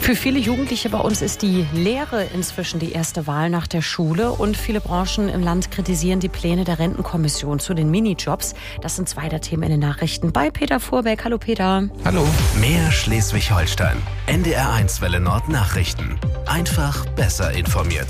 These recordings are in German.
Für viele Jugendliche bei uns ist die Lehre inzwischen die erste Wahl nach der Schule. Und viele Branchen im Land kritisieren die Pläne der Rentenkommission zu den Minijobs. Das sind zwei der Themen in den Nachrichten bei Peter Vorbeck. Hallo Peter. Hallo. Mehr Schleswig-Holstein. NDR1 Welle Nord Nachrichten. Einfach besser informiert.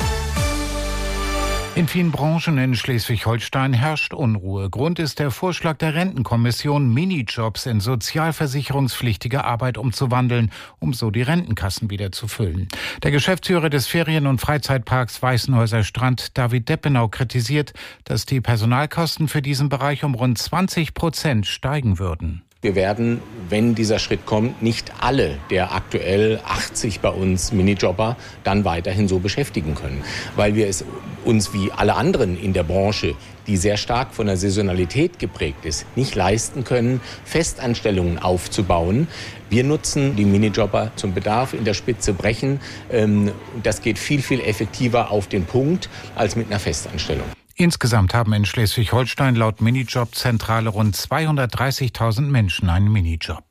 In vielen Branchen in Schleswig-Holstein herrscht Unruhe. Grund ist der Vorschlag der Rentenkommission, Minijobs in sozialversicherungspflichtige Arbeit umzuwandeln, um so die Rentenkassen wieder zu füllen. Der Geschäftsführer des Ferien- und Freizeitparks Weißenhäuser Strand, David Deppenau, kritisiert, dass die Personalkosten für diesen Bereich um rund 20% steigen würden. Wir werden, wenn dieser Schritt kommt, nicht alle der aktuell 80 bei uns Minijobber dann weiterhin so beschäftigen können, weil wir es uns wie alle anderen in der Branche, die sehr stark von der Saisonalität geprägt ist, nicht leisten können, Festanstellungen aufzubauen. Wir nutzen die Minijobber zum Bedarf in der Spitze brechen. Das geht viel, viel effektiver auf den Punkt als mit einer Festanstellung. Insgesamt haben in Schleswig-Holstein laut Minijobzentrale rund 230.000 Menschen einen Minijob.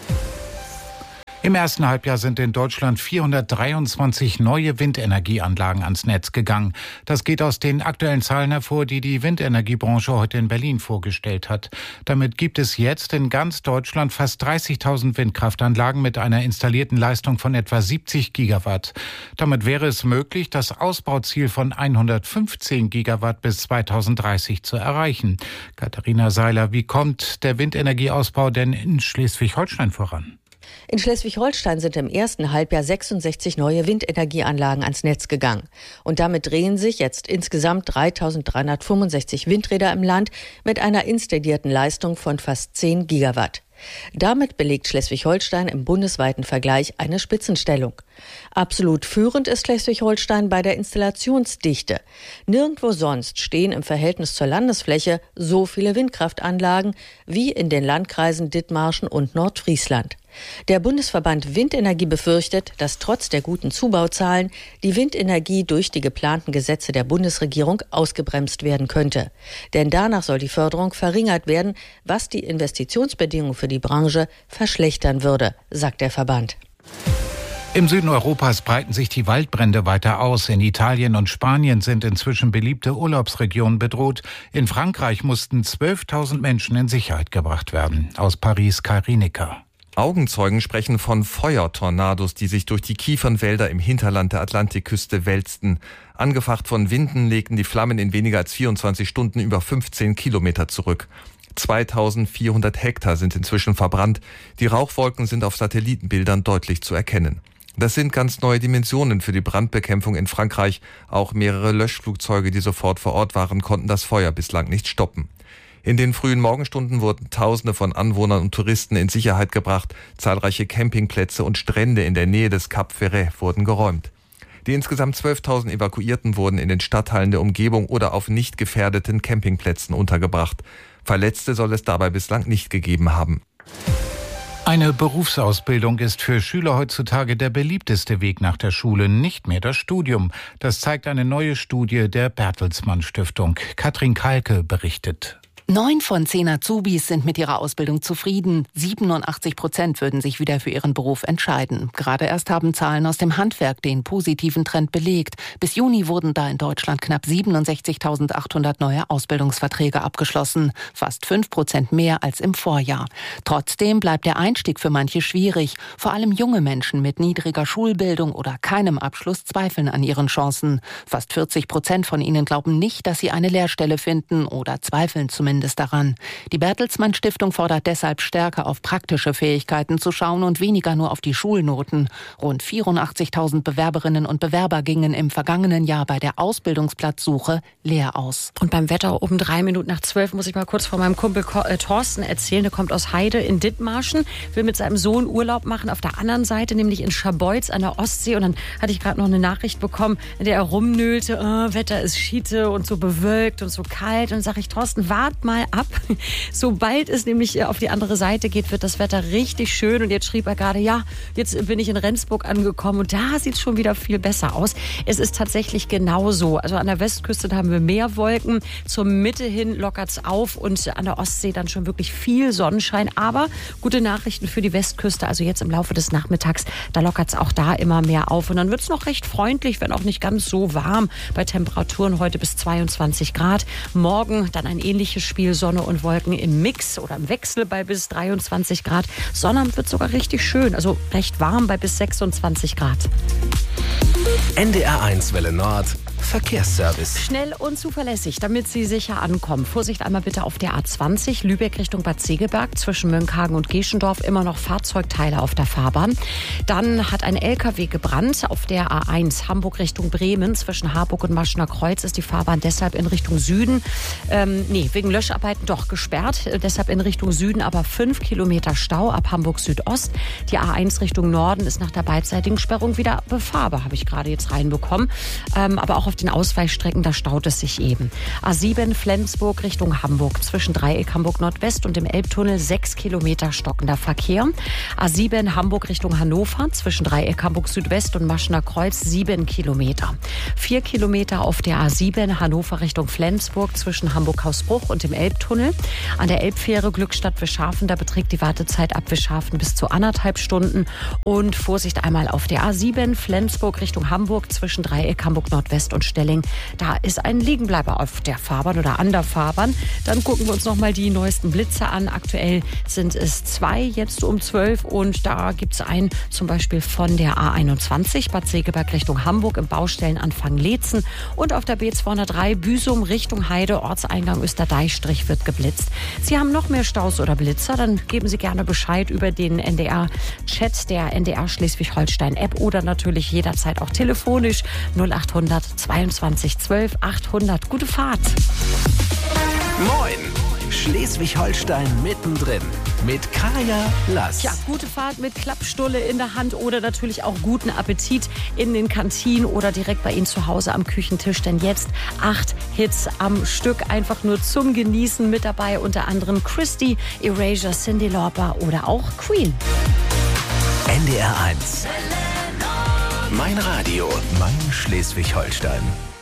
Im ersten Halbjahr sind in Deutschland 423 neue Windenergieanlagen ans Netz gegangen. Das geht aus den aktuellen Zahlen hervor, die die Windenergiebranche heute in Berlin vorgestellt hat. Damit gibt es jetzt in ganz Deutschland fast 30.000 Windkraftanlagen mit einer installierten Leistung von etwa 70 Gigawatt. Damit wäre es möglich, das Ausbauziel von 115 Gigawatt bis 2030 zu erreichen. Katharina Seiler, wie kommt der Windenergieausbau denn in Schleswig-Holstein voran? In Schleswig-Holstein sind im ersten Halbjahr 66 neue Windenergieanlagen ans Netz gegangen. Und damit drehen sich jetzt insgesamt 3.365 Windräder im Land mit einer installierten Leistung von fast 10 Gigawatt. Damit belegt Schleswig-Holstein im bundesweiten Vergleich eine Spitzenstellung. Absolut führend ist Schleswig-Holstein bei der Installationsdichte. Nirgendwo sonst stehen im Verhältnis zur Landesfläche so viele Windkraftanlagen wie in den Landkreisen Dithmarschen und Nordfriesland. Der Bundesverband Windenergie befürchtet, dass trotz der guten Zubauzahlen die Windenergie durch die geplanten Gesetze der Bundesregierung ausgebremst werden könnte. Denn danach soll die Förderung verringert werden, was die Investitionsbedingungen für die Branche verschlechtern würde, sagt der Verband. Im Süden Europas breiten sich die Waldbrände weiter aus. In Italien und Spanien sind inzwischen beliebte Urlaubsregionen bedroht. In Frankreich mussten 12.000 Menschen in Sicherheit gebracht werden. Aus Paris, Kai Rienecker. Augenzeugen sprechen von Feuertornados, die sich durch die Kiefernwälder im Hinterland der Atlantikküste wälzten. Angefacht von Winden legten die Flammen in weniger als 24 Stunden über 15 Kilometer zurück. 2400 Hektar sind inzwischen verbrannt. Die Rauchwolken sind auf Satellitenbildern deutlich zu erkennen. Das sind ganz neue Dimensionen für die Brandbekämpfung in Frankreich. Auch mehrere Löschflugzeuge, die sofort vor Ort waren, konnten das Feuer bislang nicht stoppen. In den frühen Morgenstunden wurden Tausende von Anwohnern und Touristen in Sicherheit gebracht. Zahlreiche Campingplätze und Strände in der Nähe des Cap Ferret wurden geräumt. Die insgesamt 12.000 Evakuierten wurden in den Stadtteilen der Umgebung oder auf nicht gefährdeten Campingplätzen untergebracht. Verletzte soll es dabei bislang nicht gegeben haben. Eine Berufsausbildung ist für Schüler heutzutage der beliebteste Weg nach der Schule, nicht mehr das Studium. Das zeigt eine neue Studie der Bertelsmann Stiftung. Katrin Kalke berichtet. 9 von 10 Azubis sind mit ihrer Ausbildung zufrieden. 87% würden sich wieder für ihren Beruf entscheiden. Gerade erst haben Zahlen aus dem Handwerk den positiven Trend belegt. Bis Juni wurden da in Deutschland knapp 67.800 neue Ausbildungsverträge abgeschlossen. Fast 5% mehr als im Vorjahr. Trotzdem bleibt der Einstieg für manche schwierig. Vor allem junge Menschen mit niedriger Schulbildung oder keinem Abschluss zweifeln an ihren Chancen. Fast 40% von ihnen glauben nicht, dass sie eine Lehrstelle finden oder zweifeln zumindest daran. Die Bertelsmann Stiftung fordert deshalb stärker auf praktische Fähigkeiten zu schauen und weniger nur auf die Schulnoten. Rund 84.000 Bewerberinnen und Bewerber gingen im vergangenen Jahr bei der Ausbildungsplatzsuche leer aus. Und beim Wetter um 11:03 muss ich mal kurz von meinem Kumpel Thorsten erzählen. Der kommt aus Heide in Dithmarschen, will mit seinem Sohn Urlaub machen auf der anderen Seite, nämlich in Scharbeutz an der Ostsee. Und dann hatte ich gerade noch eine Nachricht bekommen, in der er rumnölte, Wetter ist Schiete und so bewölkt und so kalt. Und dann sage ich, Thorsten, wart wartet mal ab. Sobald es nämlich auf die andere Seite geht, wird das Wetter richtig schön. Und jetzt schrieb er gerade, ja, jetzt bin ich in Rendsburg angekommen und da sieht es schon wieder viel besser aus. Es ist tatsächlich genauso. Also an der Westküste da haben wir mehr Wolken. Zur Mitte hin lockert es auf und an der Ostsee dann schon wirklich viel Sonnenschein. Aber gute Nachrichten für die Westküste. Also jetzt im Laufe des Nachmittags, da lockert es auch da immer mehr auf. Und dann wird es noch recht freundlich, wenn auch nicht ganz so warm. Bei Temperaturen heute bis 22 Grad. Morgen dann ein ähnliches Spiel, Sonne und Wolken im Mix oder im Wechsel bei bis 23 Grad. Sonnabend wird sogar richtig schön, also recht warm bei bis 26 Grad. NDR1 Welle Nord. Verkehrsservice. Schnell und zuverlässig, damit Sie sicher ankommen. Vorsicht einmal bitte auf der A20, Lübeck Richtung Bad Segeberg, zwischen Mönckehagen und Geschendorf immer noch Fahrzeugteile auf der Fahrbahn. Dann hat ein LKW gebrannt auf der A1, Hamburg Richtung Bremen, zwischen Harburg und Maschener Kreuz ist die Fahrbahn deshalb in Richtung Süden, wegen Löscharbeiten doch gesperrt, deshalb in Richtung Süden, aber 5 Kilometer Stau ab Hamburg Südost. Die A1 Richtung Norden ist nach der beidseitigen Sperrung wieder befahrbar, habe ich gerade jetzt reinbekommen, aber auch auf den Ausweichstrecken, da staut es sich eben. A7 Flensburg Richtung Hamburg, zwischen Dreieck Hamburg Nordwest und dem Elbtunnel 6 Kilometer stockender Verkehr. A7 Hamburg Richtung Hannover, zwischen Dreieck Hamburg Südwest und Maschener Kreuz 7 Kilometer. 4 Kilometer auf der A7 Hannover Richtung Flensburg, zwischen Hamburg-Hausbruch und dem Elbtunnel. An der Elbfähre Glückstadt-Wischhafen, da beträgt die Wartezeit ab Wischhafen bis zu 1,5 Stunden. Und Vorsicht einmal auf der A7 Flensburg Richtung Hamburg, zwischen Dreieck Hamburg Nordwest und Stelling. Da ist ein Liegenbleiber auf der Fahrbahn oder an der Fahrbahn. Dann gucken wir uns noch mal die neuesten Blitze an. Aktuell sind es 2, jetzt um 12. Und da gibt es einen zum Beispiel von der A21, Bad Segeberg Richtung Hamburg im Baustellenanfang Leetzen. Und auf der B203 Büsum Richtung Heide, Ortseingang Österdeichstrich wird geblitzt. Sie haben noch mehr Staus oder Blitzer, dann geben Sie gerne Bescheid über den NDR-Chat der NDR Schleswig-Holstein-App oder natürlich jederzeit auch telefonisch 0800 22 12 800. Gute Fahrt. Moin! Schleswig-Holstein mittendrin mit Kaya Lass. Ja, gute Fahrt mit Klappstulle in der Hand oder natürlich auch guten Appetit in den Kantinen oder direkt bei Ihnen zu Hause am Küchentisch. Denn jetzt 8 Hits am Stück, einfach nur zum Genießen mit dabei. Unter anderem Christy, Erasure, Cyndi Lauper oder auch Queen. NDR1. Mein Radio, mein Schleswig-Holstein.